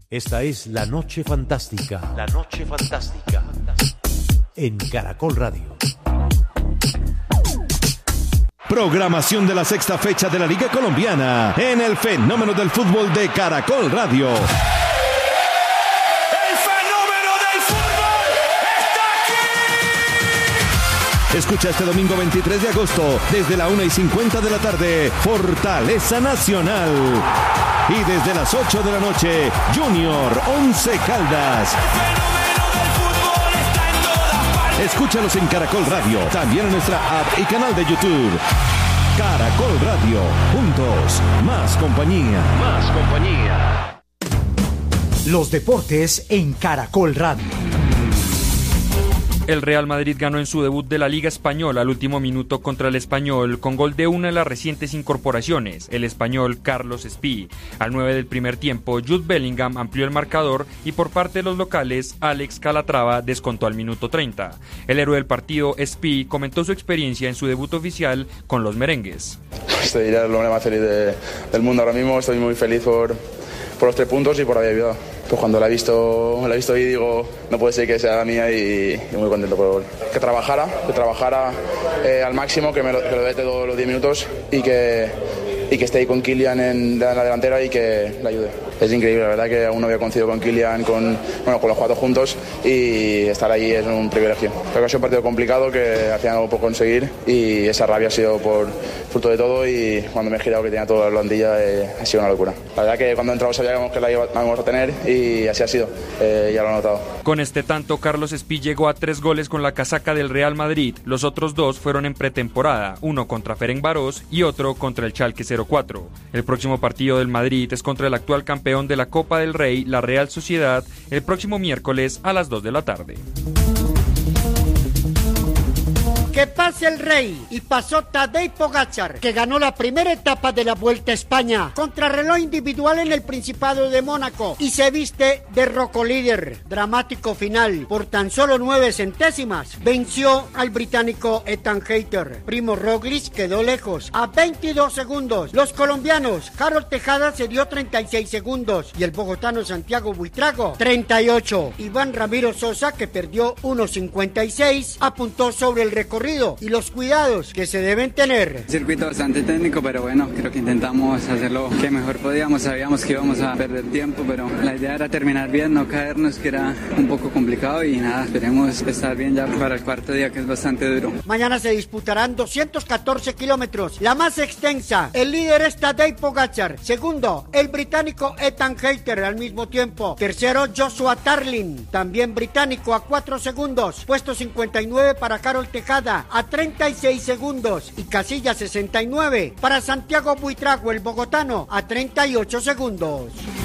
Esta es La Noche Fantástica. La Noche Fantástica. En Caracol Radio. Programación de la sexta fecha de la Liga Colombiana en el Fenómeno del Fútbol de Caracol Radio. ¡El fenómeno del fútbol está aquí! Escucha este domingo 23 de agosto, desde la 1:50 de la tarde, Fortaleza Nacional. Y desde las 8 de la noche, Junior Once Caldas. ¡El fenómeno del fútbol está en todas partes! Escúchalos en Caracol Radio, también en nuestra app y canal de YouTube. Caracol Radio, juntos, más compañía. Más compañía. Los deportes en Caracol Radio. El Real Madrid ganó en su debut de la Liga Española al último minuto contra el Español con gol de una de las recientes incorporaciones, el español Carlos Espí. Al 9 del primer tiempo, Jude Bellingham amplió el marcador y por parte de los locales, Alex Calatrava descontó al minuto 30. El héroe del partido, Espí, comentó su experiencia en su debut oficial con los merengues. Estoy el hombre más feliz del mundo ahora mismo, estoy muy feliz por los 3 puntos y por haber ayudado. Pues cuando la he visto y digo, no puede ser que sea la mía y muy contento por el gol. Que trabajara al máximo, que lo dé todos los 10 minutos y que esté ahí con Kylian en la delantera y que le ayude. Es increíble, la verdad que aún no había coincidido con Kylian, con los 4 juntos y estar ahí es un privilegio. Creo que ha sido un partido complicado que al final no lo puedo conseguir y esa rabia ha sido por fruto de todo y cuando me he girado que tenía toda la plantilla ha sido una locura. La verdad que cuando entramos sabíamos que la íbamos a tener y así ha sido, ya lo he notado. Con este tanto, Carlos Espí llegó a 3 goles con la casaca del Real Madrid. Los otros 2 fueron en pretemporada, uno contra Ferencváros y otro contra el Schalke 04. El próximo partido del Madrid es contra el actual campeón de la Copa del Rey, la Real Sociedad, el próximo miércoles a las 2 de la tarde. Que pase el Rey, y pasó Tadej Pogačar, que ganó la primera etapa de la Vuelta a España, contrarreloj individual en el Principado de Mónaco, y se viste de rocolíder. Dramático final, por tan solo 9 centésimas, venció al británico Ethan Hayter. Primo Roglic quedó lejos, a 22 segundos. Los colombianos, Harold Tejada se dio 36 segundos, y el bogotano Santiago Buitrago, 38. Iván Ramiro Sosa, que perdió 1.56, apuntó sobre el recorrido y los cuidados que se deben tener. Circuito bastante técnico, pero bueno, creo que intentamos hacer lo que mejor podíamos. Sabíamos que íbamos a perder tiempo, pero la idea era terminar bien, no caernos, que era un poco complicado y nada, esperemos estar bien ya para el cuarto día, que es bastante duro. Mañana se disputarán 214 kilómetros, la más extensa. El líder es Tadej Pogačar, segundo el británico Ethan Hayter al mismo tiempo, tercero Joshua Tarling, también británico, a 4 segundos, puesto 59 para Carol Tejada, a 36 segundos y casilla 69 para Santiago Buitrago, el bogotano, a 38 segundos.